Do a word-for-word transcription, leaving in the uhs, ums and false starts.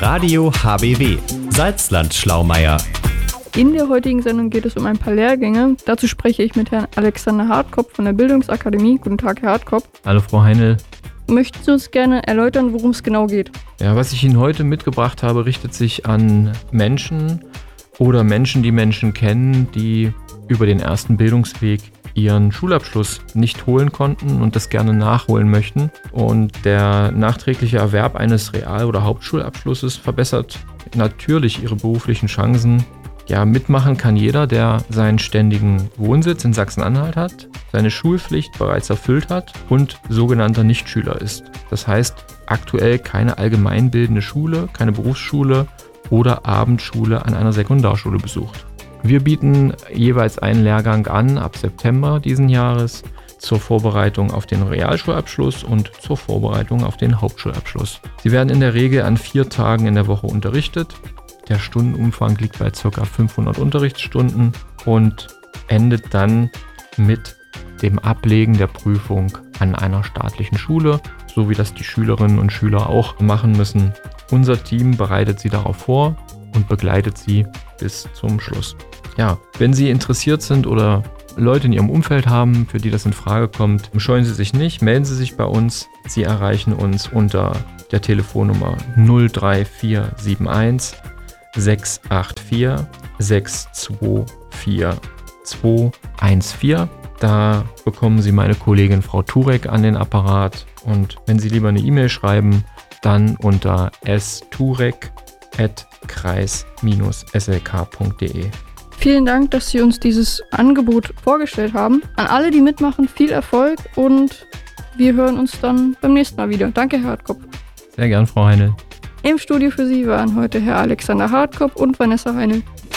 Radio H B W, Salzland-Schlaumeier. In der heutigen Sendung geht es um ein paar Lehrgänge. Dazu spreche ich mit Herrn Alexander Hartkopf von der Bildungsakademie. Guten Tag, Herr Hartkopf. Hallo, Frau Heinl. Möchten Sie uns gerne erläutern, worum es genau geht? Ja, was ich Ihnen heute mitgebracht habe, richtet sich an Menschen oder Menschen, die Menschen kennen, die über den ersten Bildungsweg ihren Schulabschluss nicht holen konnten und das gerne nachholen möchten. Und der nachträgliche Erwerb eines Real- oder Hauptschulabschlusses verbessert natürlich ihre beruflichen Chancen. Ja, mitmachen kann jeder, der seinen ständigen Wohnsitz in Sachsen-Anhalt hat, seine Schulpflicht bereits erfüllt hat und sogenannter Nichtschüler ist. Das heißt, aktuell keine allgemeinbildende Schule, keine Berufsschule oder Abendschule an einer Sekundarschule besucht. Wir bieten jeweils einen Lehrgang an ab September diesen Jahres zur Vorbereitung auf den Realschulabschluss und zur Vorbereitung auf den Hauptschulabschluss. Sie werden in der Regel an vier Tagen in der Woche unterrichtet. Der Stundenumfang liegt bei ca. fünfhundert Unterrichtsstunden und endet dann mit dem Ablegen der Prüfung an einer staatlichen Schule, so wie das die Schülerinnen und Schüler auch machen müssen. Unser Team bereitet sie darauf vor und begleitet sie bis zum Schluss. Ja, wenn Sie interessiert sind oder Leute in Ihrem Umfeld haben, für die das in Frage kommt, scheuen Sie sich nicht, melden Sie sich bei uns. Sie erreichen uns unter der Telefonnummer null drei vier sieben eins sechs acht vier sechs zwei vier zwei eins vier. Da bekommen Sie meine Kollegin Frau Turek an den Apparat und wenn Sie lieber eine E-Mail schreiben, dann unter s turek at kreis S L K punkt d e. Vielen Dank, dass Sie uns dieses Angebot vorgestellt haben. An alle, die mitmachen, viel Erfolg und wir hören uns dann beim nächsten Mal wieder. Danke, Herr Hartkopf. Sehr gern, Frau Heinl. Im Studio für Sie waren heute Herr Alexander Hartkopf und Vanessa Heinl.